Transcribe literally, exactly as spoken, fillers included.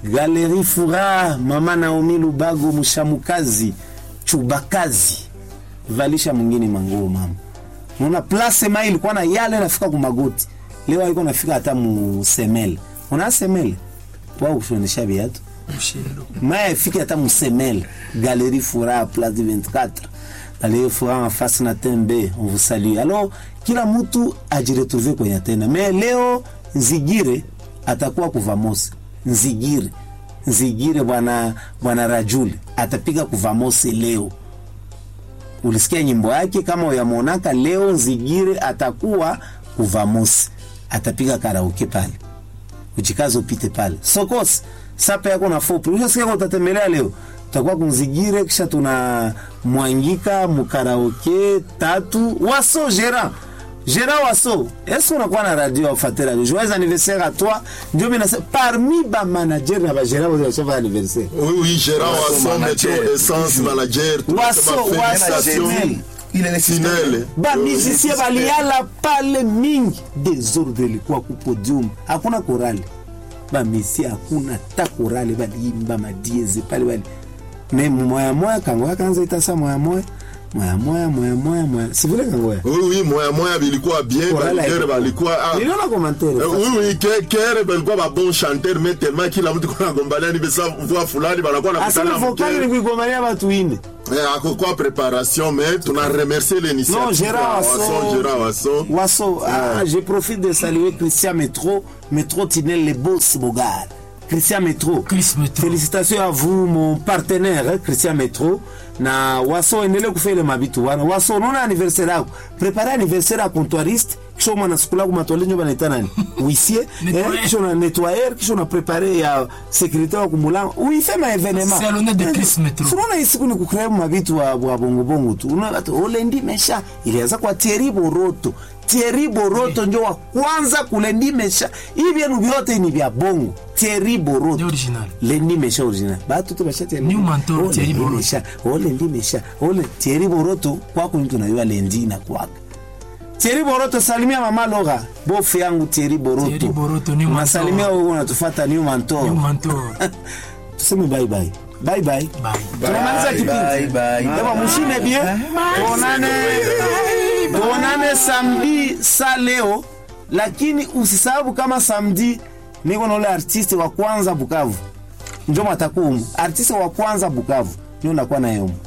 Galerie Fura, Mama Naomi Lubago, Mushamukazi, Chubakazi. Valisha mwingine manguo mama. Una place mai ilikuwa na yale nafika kumagoti. Leo haiko nafika hata mu semel. Una semel? Wao ushonesha viatu. Mshendo. Mai fika hata mu semel. Galerie Fura, Place vingt-quatre. Galerie Fura en face na Tembe. On vous salue. Alors, kila mtu ajiretrouver kwenye tena. Mais leo Nzigire atakuwa kuvamosi. Nzigire. Nzigire bwana bwana Rajuli atapiga kuvamosi leo. Ulisikia nyimbo yake kama uyamonaka leo Nzigire atakuwa kuvamosi. Atapiga karaoke pale. Ujikazo pite pale. Sokos sapa yako na fopi. Unasikia kwa utatemelea leo. Tutakuwa kunzigire kisha tuna mwangika mukaraoke tatu Waso Gérard. Gérard Waso, est-ce qu'on a quoi na radio au fater la joyeux anniversaire à toi. Dieu merci parmi ba manager na ba Gérard au chef anniversaire. Oui oui, Gérard Waso météo essence manager. Waso Waso il est Sinele. Ba musicien baliala pale mingi désordre ilikuwa ku podium. Hakuna korali. Ba musicien hakuna ta korali baliimba madieze pale bali. Mais moya moya kango kanza itasa moya moya. Moya moya moya moya moya. Si vile kangoya. Oui oui, moya moya bilikuwa bien, balikuwa balikuwa ah. Il y a un commentaire. Oui oui, que que balikuwa ba bon chanteur mais tellement qu'il a mtu kuna gombana ni besa voix fulani banakuwa na kutana. Asa vocal ni kugombania watu wine. Eh akokwa préparation mais tu as remercié l'initiative. Non, Gérard Waso. Gérard Waso. Waso, ah, je profite de saluer Christian Métro, Métro Tinel les boss Bogar. Christian Métro. Chris Métro. Félicitations à vous mon partenaire hein, Christian Métro. Na Waso endele kufele mabitu wana. Waso nona anniversaire yako. Prepare anniversaire à comptoiriste. Kisho mwana sikula kumatole nyoba naita nani? Huissier, eh, kisho na nettoyeur, kisho na prepare ya sécurité wa kumulango. Oui, fait ma événement. C'est l'honneur de Chris Métro. Sunona isiku ni kukrea mabitu wa, wa bongo bongo tu. Una watu olendi mesha. Ilianza kwa Thierry Boroto. Thierry Boroto ndio wa kwanza kulendi mesha. Hivi yenu vyote ni vya bongo. Thierry Boroto. Ni original. Lendi mesha original. Batu tu basha Thierry. New mentor Thierry Boroto. Mesha. Ole lendi mesha. Ole Thierry Boroto kwa kwa mtu unajua lendi na kwa. Thierry Boroto salimia mama Loga. Bofu yangu Thierry Boroto. Thierry Boroto ni mentor. Nasalimia wewe unatufuata new mentor. New mentor. Tuseme bye bye. Bye bye. Bye. Tunamaliza kipindi. Bye bye. Ewa mshine bien. Tuonane. Tuonane samedi sa leo. Lakini usisahau kama samedi niko na ule artiste wa kwanza Bukavu. Njoo matakumu. Artiste wa kwanza Bukavu. Ndio nakuwa na yeye.